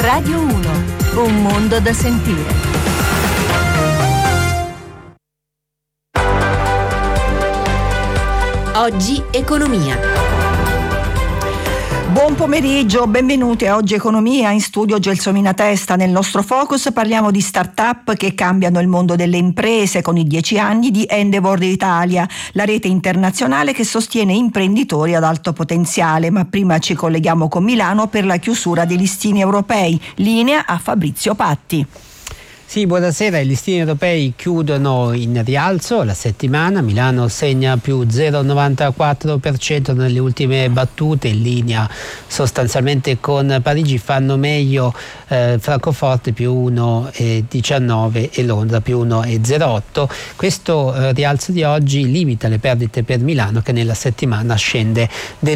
Radio 1, un mondo da sentire. Oggi Economia. Buon pomeriggio, benvenuti a Oggi Economia, in studio Gelsomina Testa. Nel nostro focus parliamo di start-up che cambiano il mondo delle imprese con i 10 anni di Endeavor Italia, la rete internazionale che sostiene imprenditori ad alto potenziale. Ma prima ci colleghiamo con Milano per la chiusura dei listini europei. Linea a Fabrizio Patti. Sì, buonasera. I listini europei chiudono in rialzo la settimana. Milano segna più 0,94% nelle ultime battute, in linea sostanzialmente con Parigi. Fanno meglio Francoforte più 1,19 e Londra più 1,08. Questo rialzo di oggi limita le perdite per Milano, che nella settimana scende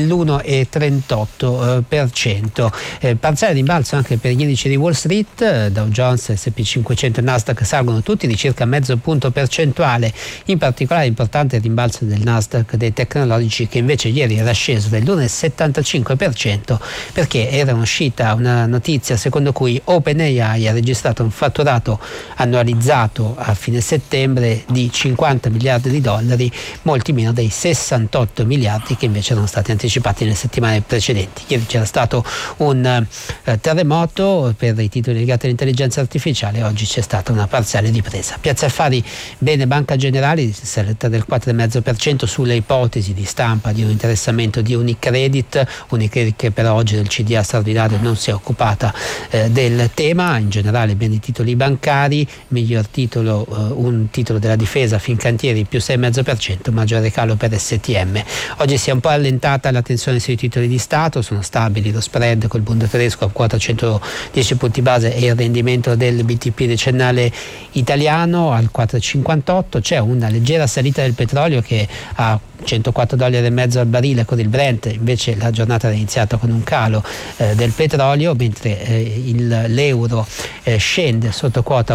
dell'1,38%. Parziale rimbalzo anche per gli indici di Wall Street. Dow Jones, S&P 500 e Nasdaq salgono tutti di circa mezzo punto percentuale. In particolare importante il rimbalzo del Nasdaq dei tecnologici, che invece ieri era sceso dell'1,75% perché era uscita una notizia secondo cui OpenAI ha registrato un fatturato annualizzato a fine settembre di 50 miliardi di dollari, molti meno dei 68 miliardi che invece erano stati anticipati nelle settimane precedenti. Ieri c'era stato un terremoto per i titoli legati all'intelligenza artificiale, oggi c'è stata una parziale ripresa. Piazza Affari, bene Banca Generali, salita del 4,5% sulle ipotesi di stampa di un interessamento di Unicredit che però oggi del CDA straordinario non si è occupata del tema. In generale bene i titoli bancari, miglior titolo un titolo della difesa, Fincantieri più 6,5%, maggiore calo per STM. Oggi si è un po' allentata la tensione sui titoli di Stato, sono stabili lo spread col Bund tedesco a quota 110 punti base e il rendimento del BTP decennale italiano al 4,58. C'è una leggera salita del petrolio che a $104,5 al barile con il Brent, invece la giornata è iniziata con un calo del petrolio, mentre l'euro scende sotto quota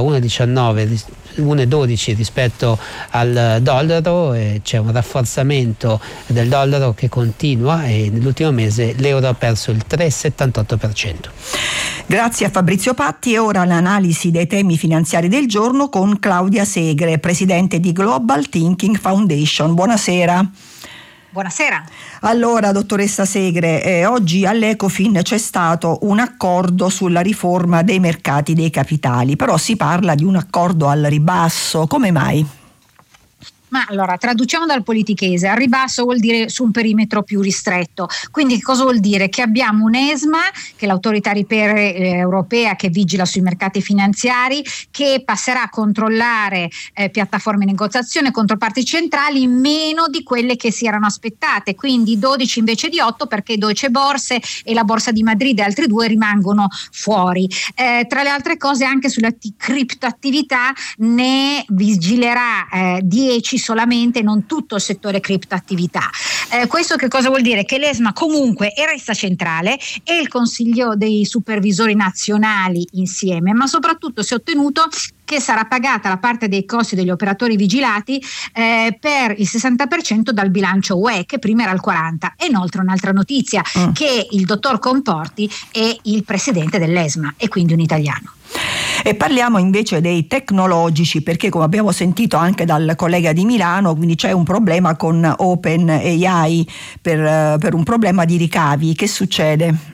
1,12 rispetto al dollaro. C'è un rafforzamento del dollaro che continua e nell'ultimo mese l'euro ha perso il 3,78%. Grazie a Fabrizio Patti. E ora l'analisi dei temi finanziari del giorno con Claudia Segre, presidente di Global Thinking Foundation. Buonasera. Buonasera. Allora, dottoressa Segre, oggi all'Ecofin c'è stato un accordo sulla riforma dei mercati dei capitali, però si parla di un accordo al ribasso. Come mai? Ma allora, traduciamo dal politichese, al ribasso vuol dire su un perimetro più ristretto. Quindi cosa vuol dire? Che abbiamo un'ESMA, che è l'autorità europea che vigila sui mercati finanziari, che passerà a controllare piattaforme di negoziazione, controparti centrali, meno di quelle che si erano aspettate, quindi 12 invece di 8, perché Deutsche Börse e la Borsa di Madrid e altri due rimangono fuori. Tra le altre cose anche sulle criptoattività ne vigilerà 10 solamente, non tutto il settore criptoattività. Questo che cosa vuol dire? Che l'ESMA comunque resta centrale e il Consiglio dei supervisori nazionali insieme, ma soprattutto si è ottenuto che sarà pagata la parte dei costi degli operatori vigilati per il 60% dal bilancio UE, che prima era il 40%. E inoltre un'altra notizia, che il dottor Comporti è il presidente dell'ESMA e quindi un italiano. E parliamo invece dei tecnologici, perché come abbiamo sentito anche dal collega di Milano, quindi c'è un problema con OpenAI per un problema di ricavi. Che succede?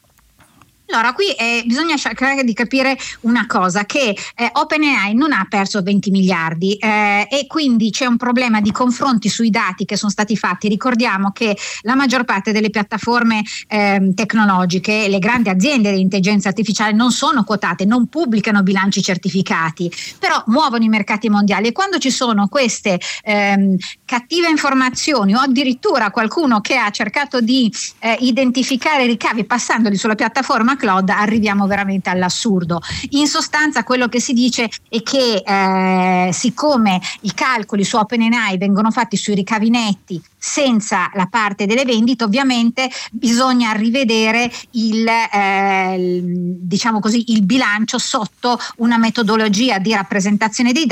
Allora, qui bisogna cercare di capire una cosa, che OpenAI non ha perso 20 miliardi e quindi c'è un problema di confronti sui dati che sono stati fatti. Ricordiamo che la maggior parte delle piattaforme tecnologiche, le grandi aziende di intelligenza artificiale non sono quotate, non pubblicano bilanci certificati, però muovono i mercati mondiali, e quando ci sono queste cattive informazioni o addirittura qualcuno che ha cercato di identificare i ricavi passandoli sulla piattaforma cloud, arriviamo veramente all'assurdo. In sostanza quello che si dice è che siccome i calcoli su OpenAI vengono fatti sui ricavi netti senza la parte delle vendite, ovviamente bisogna rivedere il bilancio sotto una metodologia di rappresentazione dei dati